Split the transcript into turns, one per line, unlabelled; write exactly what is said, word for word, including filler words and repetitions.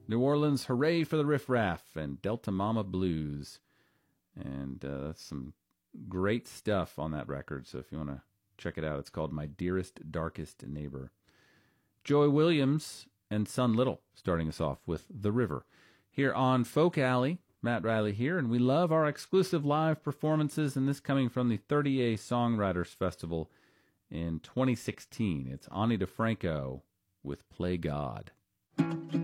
New Orleans, Hooray for the Riff Raff, and Delta Mama Blues. And uh, that's some great stuff on that record, so if you want to check it out, it's called My Dearest, Darkest Neighbor. Joy Williams and Son Little starting us off with The River. Here on Folk Alley, Matt Riley here, and we love our exclusive live performances, and this coming from the thirty A Songwriters Festival in twenty sixteen. It's Ani DiFranco with Play God.